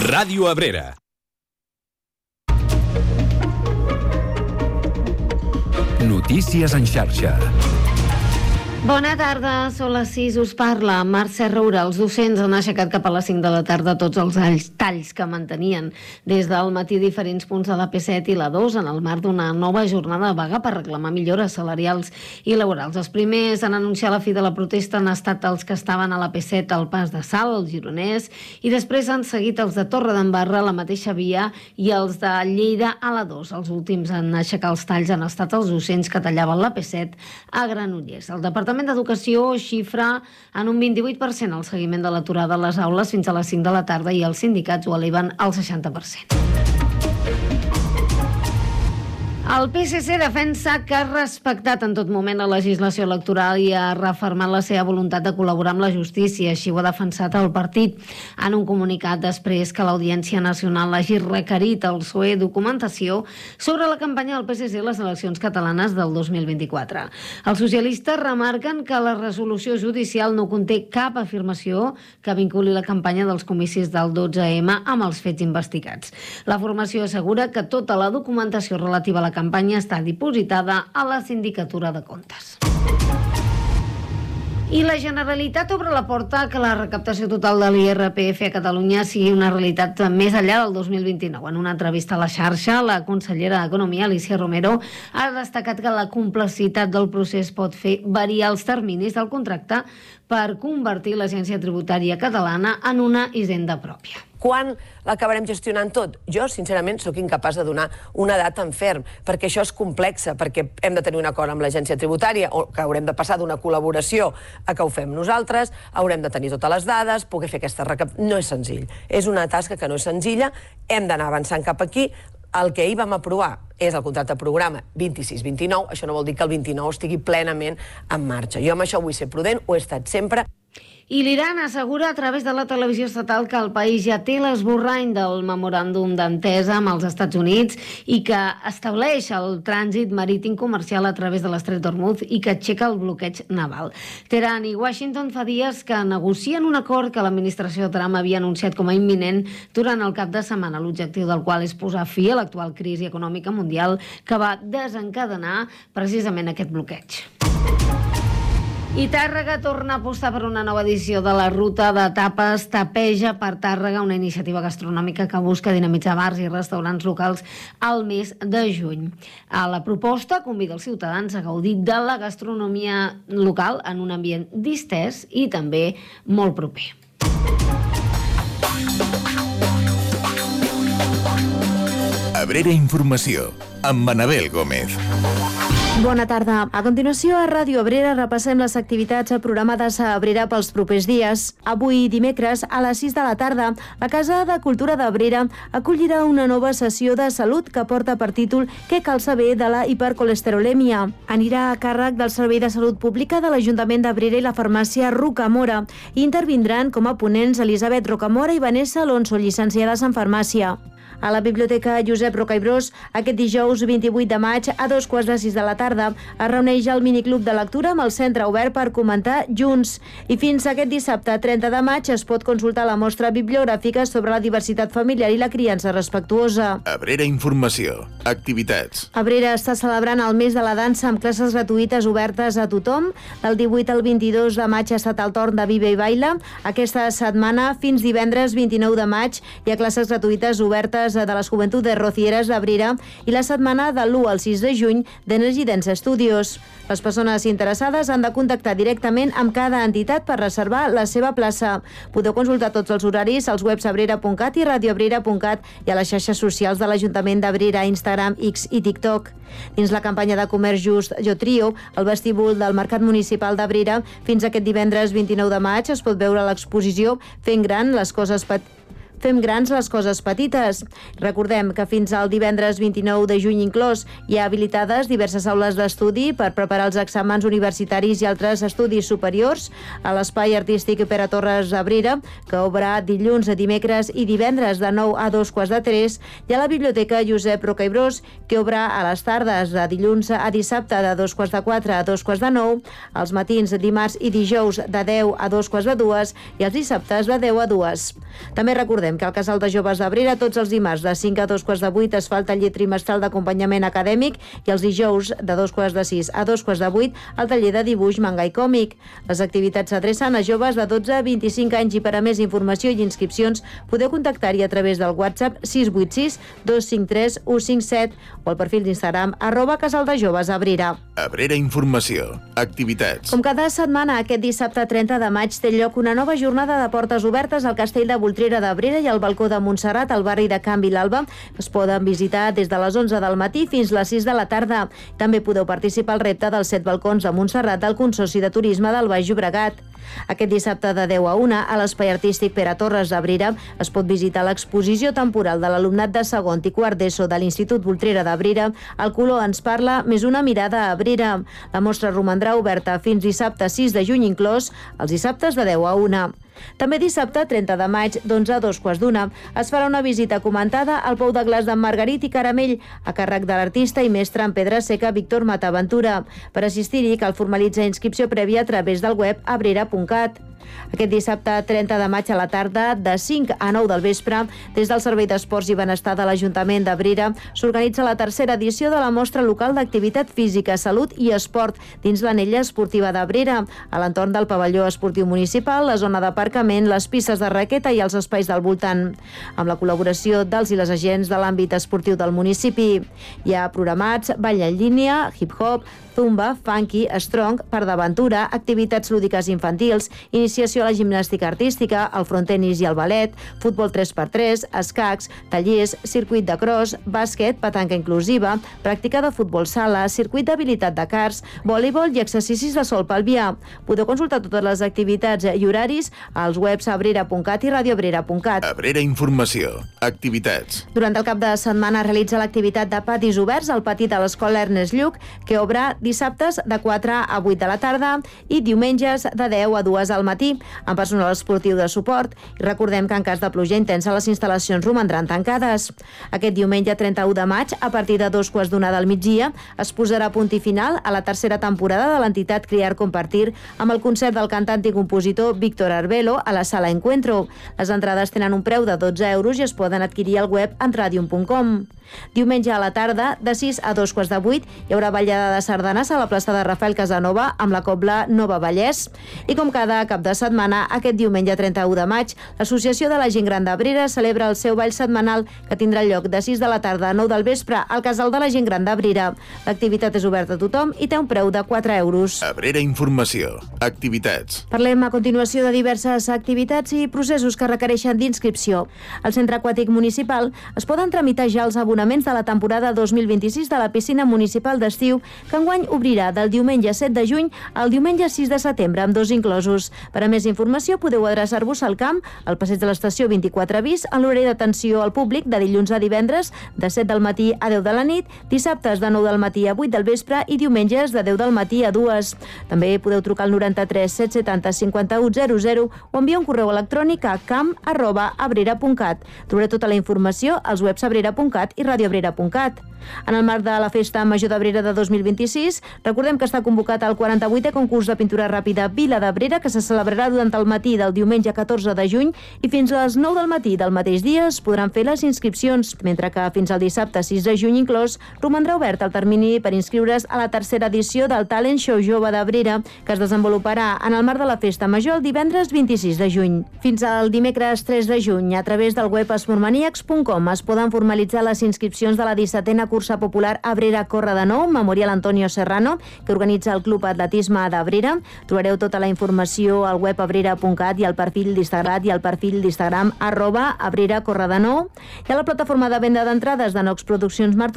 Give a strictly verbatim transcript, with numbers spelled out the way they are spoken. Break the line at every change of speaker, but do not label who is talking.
Ràdio Abrera. Notícies en xarxa.
Bona tarda, són les sis, us parla Mercè Roura. Els docents han aixecat cap a les cinc de la tarda tots els talls que mantenien des del matí diferents punts de la P set i la dos en el marc d'una nova jornada de vaga per reclamar millores salarials i laborals. Els primers en anunciar la fi de la protesta han estat els que estaven a la P set al Pas de Salt, el Gironès, i després han seguit els de Torredembarra, la mateixa via, i els de Lleida a la dos. Els últims en aixecar els talls han estat els docents que tallaven la P set a Granollers. El Departament d'Educació xifra en un vint-i-vuit per cent el seguiment de l'aturada a les aules fins a les cinc de la tarda i els sindicats ho eleven al seixanta per cent. El P S C defensa que ha respectat en tot moment la legislació electoral i ha refermat la seva voluntat de col·laborar amb la justícia. Així ho ha defensat el partit en un comunicat després que l'Audiència Nacional hagi requerit al P S O E documentació sobre la campanya del P S C a les eleccions catalanes del dos mil vint-i-quatre. Els socialistes remarquen que la resolució judicial no conté cap afirmació que vinculi la campanya dels comicis del dotze ema amb els fets investigats. La formació assegura que tota la documentació relativa a la campanya està dipositada a la Sindicatura de Comptes. I la Generalitat obre la porta que la recaptació total de l'I R P F a Catalunya sigui una realitat més enllà del dos mil vint-i-nou. En una entrevista a la xarxa, la consellera d'Economia, Alícia Romero, ha destacat que la complexitat del procés pot fer variar els terminis del contracte per convertir l'Agència Tributària Catalana en una hisenda pròpia.
Quan l'acabarem gestionant tot? Jo, sincerament, sóc incapaç de donar una data en ferm, perquè això és complexa, perquè hem de tenir un acord amb l'Agència Tributària, o que haurem de passar d'una col·laboració a que ho fem nosaltres, haurem de tenir totes les dades, poder fer aquesta recaptació. No és senzill. És una tasca que no és senzilla, hem d'anar avançant cap aquí. El que ahir vam aprovar és el contracte programa vint-i-sis vint-i-nou, això no vol dir que el vint-i-nou estigui plenament en marxa. Jo amb això vull ser prudent, ho he estat sempre.
I l'Iran assegura a través de la televisió estatal que el país ja té l'esborrany del memoràndum d'entesa amb els Estats Units i que estableix el trànsit marítim comercial a través de l'Estret d'Hormuz i que aixeca el bloqueig naval. Teheran i Washington fa dies que negocien un acord que l'administració Trump havia anunciat com a imminent durant el cap de setmana, l'objectiu del qual és posar fi a l'actual crisi econòmica mundial que va desencadenar precisament aquest bloqueig. I Tàrrega torna a apostar per una nova edició de la ruta de tapes Tapeja per Tàrrega, una iniciativa gastronòmica que busca dinamitzar bars i restaurants locals al mes de juny. A la proposta convida els ciutadans a gaudir de la gastronomia local en un ambient distès i també molt proper.
Abrera Informació, amb Manabel Gómez.
Bona tarda. A continuació, a Ràdio Abrera repassem les activitats programades a Abrera pels propers dies. Avui, dimecres, a les sis de la tarda, la Casa de Cultura d'Abrera acollirà una nova sessió de salut que porta per títol Què cal saber de la hipercolesterolèmia. Anirà a càrrec del Servei de Salut Pública de l'Ajuntament d'Abrera i la farmàcia Rocamora. I intervindran com a ponents Elisabet Rocamora i Vanessa Alonso, llicenciades en farmàcia. A la Biblioteca Josep Roca i Bros, aquest dijous vint-i-vuit de maig, a dos quarts de sis de la tarda, es reuneix el miniclub de lectura amb el centre obert per comentar junts. I fins aquest dissabte, trenta de maig, es pot consultar la mostra bibliogràfica sobre la diversitat familiar i la criança respectuosa.
Abrera Informació. Activitats.
Abrera està celebrant el mes de la dansa amb classes gratuïtes obertes a tothom. Del divuit al vint-i-dos de maig ha estat el torn de Vive i Baila. Aquesta setmana, fins divendres vint-i-nou de maig, hi ha classes gratuïtes obertes de les Joventuts de Rocieres d'Abrera i la setmana de l'u al sis de juny d'Energy Dance Studios. Les persones interessades han de contactar directament amb cada entitat per reservar la seva plaça. Podeu consultar tots els horaris als webs abrera punt cat i radioabrera punt cat i a les xarxes socials de l'Ajuntament d'Abrera, Instagram, X i TikTok. Dins la campanya de comerç just Jo Trio, al vestíbul del Mercat Municipal d'Abrera, fins aquest divendres vint-i-nou de maig es pot veure l'exposició Fent gran les coses petites Fem grans les coses petites. Recordem que fins al divendres vint-i-nou de juny inclòs hi ha habilitades diverses aules d'estudi per preparar els exàmens universitaris i altres estudis superiors a l'Espai Artístic Pere Torres d'Abrera, que obre dilluns, dimecres i divendres de nou a dos quarts de tres, i a la Biblioteca Josep Roca i Bros, que obre a les tardes de dilluns a dissabte de dos quarts de quatre a dos quarts de nou, els matins dimarts i dijous de deu a dos quarts de dues i els dissabtes de deu a dues. També recordem recordem que al Casal de Joves d'Abrera tots els dimarts de cinc a dos quarts de vuit es fa el taller trimestral d'acompanyament acadèmic i els dijous de dos quarts de sis a dos quarts de vuit el taller de dibuix, manga i còmic. Les activitats s'adrecen a joves de dotze a vint-i-cinc anys i per a més informació i inscripcions podeu contactar-hi a través del WhatsApp sis vuit sis dos cinc tres u cinc set o al perfil d'Instagram arroba Casal de Joves Abrera.
Abrera Informació. Activitats.
Com cada setmana, aquest dissabte trenta de maig té lloc una nova jornada de portes obertes al Castell de Voltrera d'Abrera i al Balcó de Montserrat, al barri de Can Vilalba, que es poden visitar des de les onze del matí fins les sis de la tarda. També podeu participar al repte dels set balcons de Montserrat del Consorci de Turisme del Baix Llobregat. Aquest dissabte de deu a una, a l'Espai Artístic Pere Torres d'Abrera, es pot visitar l'exposició temporal de l'alumnat de segon i quart d'ESO de l'Institut Voltrera d'Abrera, El color ens parla, més una mirada a Abrera. La mostra romandrà oberta fins dissabte sis de juny inclòs, els dissabtes de deu a una. També dissabte, trenta de maig, d'onze a dos quarts d'una, es farà una visita comentada al Pou de Glaç d'en Margarit i Caramell, a càrrec de l'artista i mestre en pedra seca Víctor Mataventura. Per assistir-hi cal formalitzar inscripció prèvia a través del web abrera punt cat. Aquest dissabte, trenta de maig a la tarda, de cinc a nou del vespre, des del Servei d'Esports i Benestar de l'Ajuntament d'Abrera, s'organitza la tercera edició de la Mostra Local d'Activitat Física, Salut i Esport dins l'anella esportiva d'Abrera, a l'entorn del pavelló esportiu municipal, la zona d'aparcament, les pistes de raqueta i els espais del voltant, amb la col·laboració dels i les agents de l'àmbit esportiu del municipi. Hi ha programats ball en línia, hip-hop, zumba, funky, strong, part d'aventura, activitats lúdiques infantils, iniciació a la gimnàstica artística, el frontenis i el ballet, futbol tres per tres, escacs, tallers, circuit de cross, bàsquet, petanca inclusiva, pràctica de futbol sala, circuit d'habilitat de karts, voleibol i exercicis de sol pelvià. Podeu consultar totes les activitats i horaris als webs abrera punt cat i radioabrera punt cat.
Abrera Informació. Activitats.
Durant el cap de setmana realitza l'activitat de patis oberts al pati de l'Escola Ernest Lluch, que obre dissabtes de quatre a vuit de la tarda i diumenges de deu a dues al matí, amb personal esportiu de suport. I recordem que en cas de pluja intensa les instal·lacions romandran tancades. Aquest diumenge trenta-u de maig, a partir de dos quarts d'una del migdia, es posarà punt i final a la tercera temporada de l'entitat Criar Compartir amb el concert del cantant i compositor Víctor Arbelo a la Sala Encuentro. Les entrades tenen un preu de dotze euros i es poden adquirir al web entradium punt com. Diumenge a la tarda, de sis a dos quarts de vuit, hi haurà ballada de sardanes a la plaça de Rafael Casanova amb la cobla Nova Vallès. I com cada cap de setmana, aquest diumenge trenta-u de maig, l'Associació de la Gent Gran d'Abrera celebra el seu ball setmanal que tindrà lloc de sis de la tarda a nou del vespre al Casal de la Gent Gran d'Abrera. L'activitat és oberta a tothom i té un preu de quatre euros.
Abrera Informació. Activitats.
Parlem a continuació de diverses activitats i processos que requereixen d'inscripció. Al Centre Aquàtic Municipal es poden tramitar ja els abonaments de la temporada dos mil vint-i-sis de la piscina municipal d'estiu, que enguany obrirà del diumenge set de juny al diumenge sis de setembre, amb dos inclosos. Per a més informació podeu adreçar-vos al camp, al passeig de l'estació vint-i-quatre bis, en l'horari d'atenció al públic de dilluns a divendres, de set del matí a deu de la nit, dissabtes de nou del matí a vuit del vespre i diumenges de deu del matí a dues. També podeu trucar al noranta-tres set setanta cinquanta-u zero zero o enviar un correu electrònic a camp arroba abrera punt cat. Trobareu tota la informació als webs abrera punt cat i radioabrera punt cat. En el marc de la Festa Major d'Abrera de dos mil vint-i-sis, recordem que està convocat el quaranta-vuitè concurs de pintura ràpida Vila d'Abrera, que se celebrarà durant el matí del diumenge catorze de juny i fins a les nou del matí del mateix dia es podran fer les inscripcions, mentre que fins al dissabte sis de juny inclòs romandrà obert el termini per inscriure's a la tercera edició del Talent Show Jove d'Abrera, que es desenvoluparà en el marc de la Festa Major el divendres vint-i-sis de juny. Fins al dimecres tres de juny, a través del web esportmaniacs punt com es poden formalitzar les inscripcions de la dissetena cursa popular Abrera Corre de Nou, Memorial Antonio Serrano, que organitza el Club Atletisme d'Abrera. Trobareu tota la informació al web abrera punt cat i al perfil d'Instagram i al perfil d'Instagram arroba Abrera Corre de Nou i a la plataforma de venda d'entrades de Nox Produccions Martorell